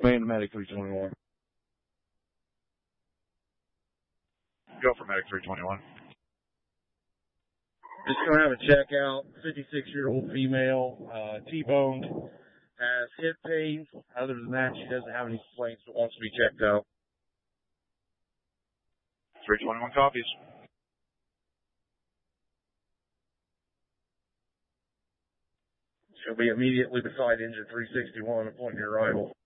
Man to Medic 321. Go for Medic 321. Just going to have a check out. 56-year-old female, T-boned, has hip pain. Other than that, she doesn't have any complaints, but wants to be checked out. 321 copies. She'll be immediately beside engine 361 upon your arrival.